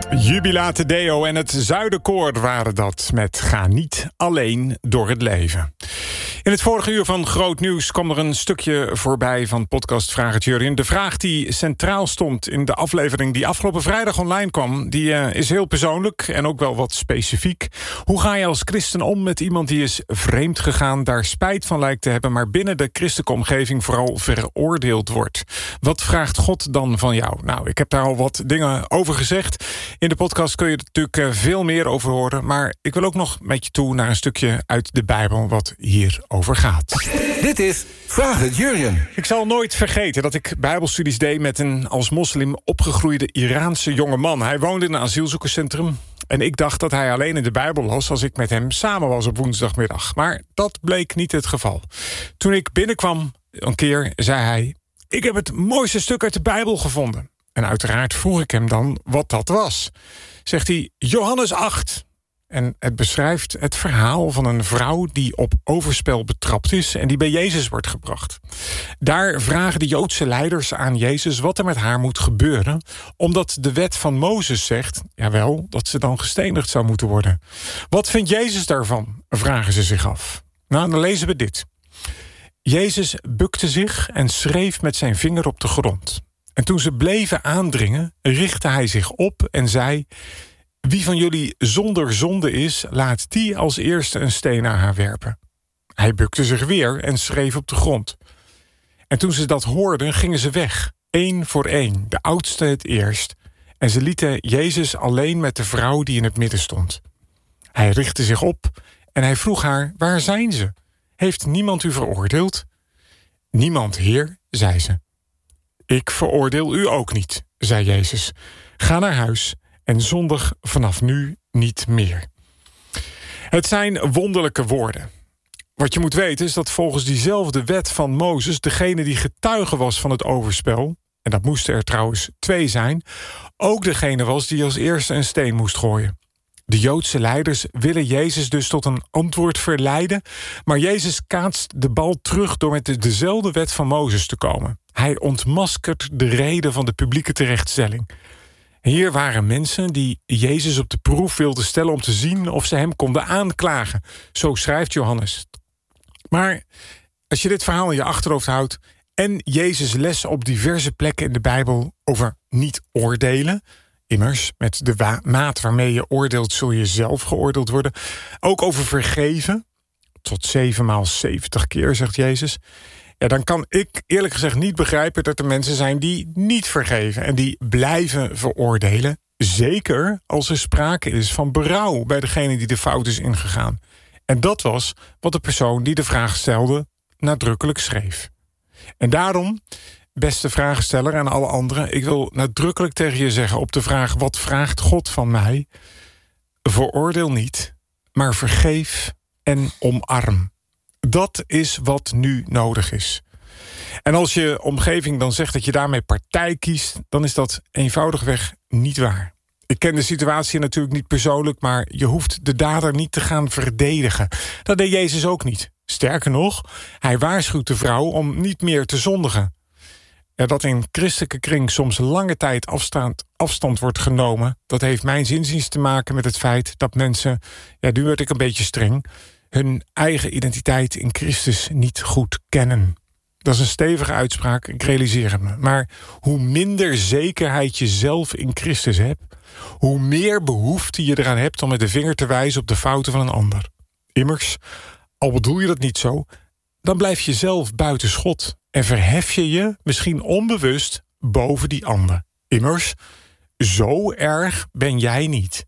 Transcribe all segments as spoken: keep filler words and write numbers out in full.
Jubilate Deo en het Zuiderkoor waren dat met Ga niet alleen door het leven. In het vorige uur van Groot Nieuws kwam er een stukje voorbij van podcast Vraag het Jurjen. De vraag die centraal stond in de aflevering die afgelopen vrijdag online kwam, die uh, is heel persoonlijk en ook wel wat specifiek. Hoe ga je als christen om met iemand die is vreemd gegaan, daar spijt van lijkt te hebben, maar binnen de christelijke omgeving vooral veroordeeld wordt? Wat vraagt God dan van jou? Nou, ik heb daar al wat dingen over gezegd. In de podcast kun je er natuurlijk veel meer over horen, maar ik wil ook nog met je toe naar een stukje uit de Bijbel wat hierover gaat. Dit is Vraag het Jurjen. Ik zal nooit vergeten dat ik bijbelstudies deed met een als moslim opgegroeide Iraanse jongeman. Hij woonde in een asielzoekerscentrum en ik dacht dat hij alleen in de Bijbel las als ik met hem samen was op woensdagmiddag. Maar dat bleek niet het geval. Toen ik binnenkwam een keer, zei hij: ik heb het mooiste stuk uit de Bijbel gevonden. En uiteraard vroeg ik hem dan wat dat was. Zegt hij: Johannes acht. En het beschrijft het verhaal van een vrouw die op overspel betrapt is en die bij Jezus wordt gebracht. Daar vragen de Joodse leiders aan Jezus wat er met haar moet gebeuren, omdat de wet van Mozes zegt, jawel, dat ze dan gestenigd zou moeten worden. Wat vindt Jezus daarvan? Vragen ze zich af. Nou, dan lezen we dit. Jezus bukte zich en schreef met zijn vinger op de grond. En toen ze bleven aandringen, richtte hij zich op en zei: wie van jullie zonder zonde is, laat die als eerste een steen naar haar werpen. Hij bukte zich weer en schreef op de grond. En toen ze dat hoorden, gingen ze weg, één voor één, de oudste het eerst. En ze lieten Jezus alleen met de vrouw die in het midden stond. Hij richtte zich op en hij vroeg haar: waar zijn ze? Heeft niemand u veroordeeld? Niemand, Heer, zei ze. Ik veroordeel u ook niet, zei Jezus. Ga naar huis en zondig vanaf nu niet meer. Het zijn wonderlijke woorden. Wat je moet weten is dat volgens diezelfde wet van Mozes degene die getuige was van het overspel, en dat moesten er trouwens twee zijn, ook degene was die als eerste een steen moest gooien. De Joodse leiders willen Jezus dus tot een antwoord verleiden, maar Jezus kaatst de bal terug door met dezelfde wet van Mozes te komen. Hij ontmaskert de reden van de publieke terechtstelling. Hier waren mensen die Jezus op de proef wilden stellen om te zien of ze hem konden aanklagen. Zo schrijft Johannes. Maar als je dit verhaal in je achterhoofd houdt en Jezus lessen op diverse plekken in de Bijbel over niet oordelen, immers, met de wa- maat waarmee je oordeelt zul je zelf geoordeeld worden, ook over vergeven, tot zevenmaal zeventig keer, zegt Jezus. Ja, dan kan ik eerlijk gezegd niet begrijpen dat er mensen zijn die niet vergeven en die blijven veroordelen. Zeker als er sprake is van berouw bij degene die de fout is ingegaan. En dat was wat de persoon die de vraag stelde nadrukkelijk schreef. En daarom, beste vragensteller en alle anderen, ik wil nadrukkelijk tegen je zeggen op de vraag: wat vraagt God van mij? Veroordeel niet, maar vergeef en omarm. Dat is wat nu nodig is. En als je omgeving dan zegt dat je daarmee partij kiest, dan is dat eenvoudigweg niet waar. Ik ken de situatie natuurlijk niet persoonlijk, maar je hoeft de dader niet te gaan verdedigen. Dat deed Jezus ook niet. Sterker nog, hij waarschuwt de vrouw om niet meer te zondigen. Ja, dat in christelijke kring soms lange tijd afstand, afstand wordt genomen, dat heeft mijn zinziens te maken met het feit dat mensen, ja, nu werd ik een beetje streng, hun eigen identiteit in Christus niet goed kennen. Dat is een stevige uitspraak, ik realiseer het me. Maar hoe minder zekerheid je zelf in Christus hebt, hoe meer behoefte je eraan hebt om met de vinger te wijzen op de fouten van een ander. Immers, al bedoel je dat niet zo, dan blijf je zelf buiten schot en verhef je je, misschien onbewust, boven die ander. Immers, zo erg ben jij niet.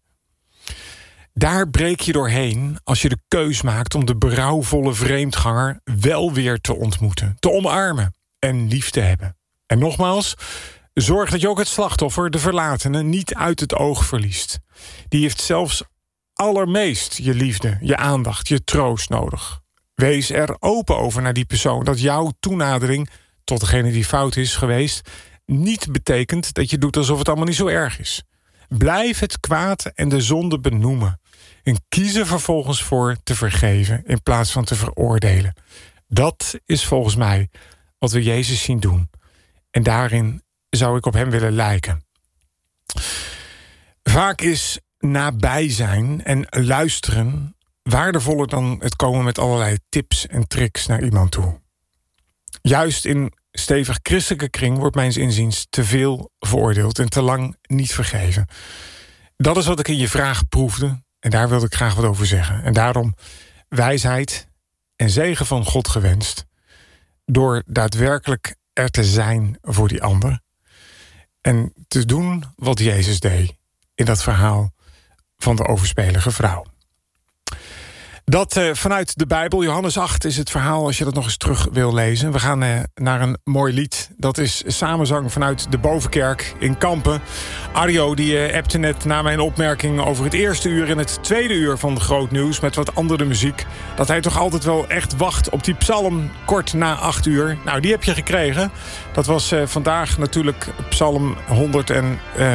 Daar breek je doorheen als je de keus maakt om de berouwvolle vreemdganger wel weer te ontmoeten, te omarmen en lief te hebben. En nogmaals, zorg dat je ook het slachtoffer, de verlatene, niet uit het oog verliest. Die heeft zelfs allermeest je liefde, je aandacht, je troost nodig. Wees er open over naar die persoon, dat jouw toenadering tot degene die fout is geweest niet betekent dat je doet alsof het allemaal niet zo erg is. Blijf het kwaad en de zonde benoemen. En kies er vervolgens voor te vergeven in plaats van te veroordelen. Dat is volgens mij wat we Jezus zien doen. En daarin zou ik op hem willen lijken. Vaak is nabij zijn en luisteren waardevoller dan het komen met allerlei tips en tricks naar iemand toe. Juist in stevig christelijke kring wordt mijns inziens te veel veroordeeld en te lang niet vergeven. Dat is wat ik in je vraag proefde en daar wilde ik graag wat over zeggen. En daarom wijsheid en zegen van God gewenst door daadwerkelijk er te zijn voor die ander en te doen wat Jezus deed in dat verhaal van de overspelige vrouw. Dat uh, vanuit de Bijbel, Johannes acht is het verhaal als je dat nog eens terug wil lezen. We gaan uh, naar een mooi lied. Dat is samenzang vanuit de Bovenkerk in Kampen. Arjo die uh, appte net na mijn opmerking over het eerste uur en het tweede uur van de Groot Nieuws met wat andere muziek, dat hij toch altijd wel echt wacht op die psalm kort na acht uur. Nou, die heb je gekregen. Dat was uh, vandaag natuurlijk psalm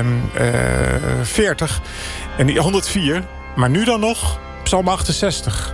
honderdveertig en die honderdvier. Maar nu dan nog psalm achtenzestig.